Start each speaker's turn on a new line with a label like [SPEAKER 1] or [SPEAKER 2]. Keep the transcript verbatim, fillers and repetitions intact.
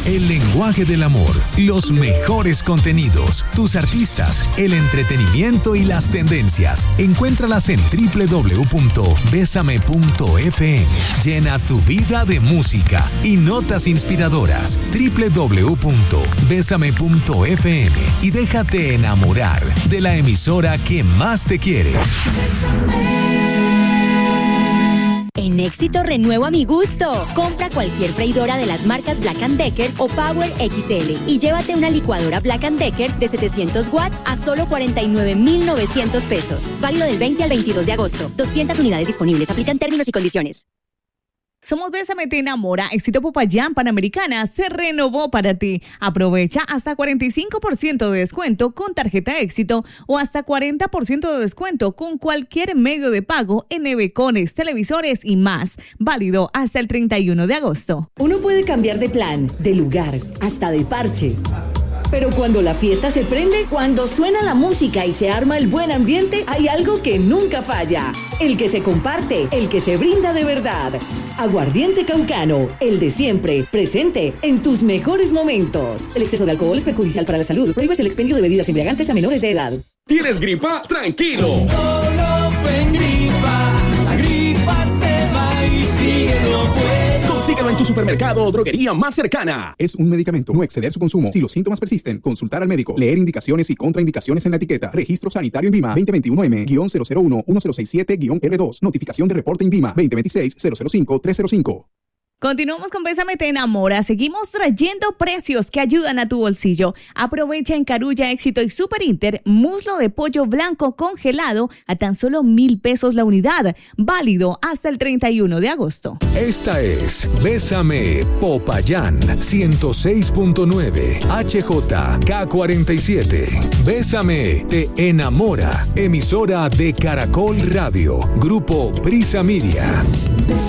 [SPEAKER 1] el lenguaje del amor, los mejores contenidos, tus artistas, el entretenimiento y las tendencias. Encuéntralas en doble u doble u doble u punto besame punto efe eme. Llena tu vida de música y notas inspiradoras. doble u doble u doble u punto besame punto efe eme y déjate enamorar de la emisora que más te quiere.
[SPEAKER 2] En Éxito renuevo a mi gusto. Compra cualquier freidora de las marcas Black and Decker o Power equis ele y llévate una licuadora Black and Decker de setecientos watts a solo cuarenta y nueve mil novecientos pesos. Válido del veinte al veintidós de agosto. doscientas unidades disponibles. Aplican términos y condiciones.
[SPEAKER 3] Somos Bésame Te Enamora. Éxito Popayán Panamericana se renovó para ti. Aprovecha hasta cuarenta y cinco por ciento de descuento con tarjeta Éxito o hasta cuarenta por ciento de descuento con cualquier medio de pago en nevecones, televisores y más. Válido hasta el treinta y uno de agosto.
[SPEAKER 4] Uno puede cambiar de plan, de lugar, hasta de parche. Pero cuando la fiesta se prende, cuando suena la música y se arma el buen ambiente, hay algo que nunca falla. El que se comparte, el que se brinda de verdad. Aguardiente Caucano, el de siempre, presente en tus mejores momentos. El exceso de alcohol es perjudicial para la salud. Prohíbes el expendio de bebidas embriagantes a menores de edad.
[SPEAKER 5] ¿Tienes gripa? Tranquilo. No, no fue gripa. La gripa se va y sigue no puede. Consíguelo en tu supermercado o droguería más cercana.
[SPEAKER 6] Es un medicamento. No exceder su consumo. Si los síntomas persisten, consultar al médico. Leer indicaciones y contraindicaciones en la etiqueta. Registro sanitario INVIMA veinte veintiuno eme cero cero uno uno cero seis siete erre dos. Notificación de reporte INVIMA veinte veintiséis cero cero cinco tres cero cinco.
[SPEAKER 3] Continuamos con Bésame Te Enamora. Seguimos trayendo precios que ayudan a tu bolsillo. Aprovecha en Carulla, Éxito y Super Inter muslo de pollo blanco congelado a tan solo mil pesos la unidad. Válido hasta el treinta y uno de agosto.
[SPEAKER 1] Esta es Bésame Popayán ciento seis punto nueve H J K cuarenta y siete. Bésame Te Enamora. Emisora de Caracol Radio. Grupo Prisa Media.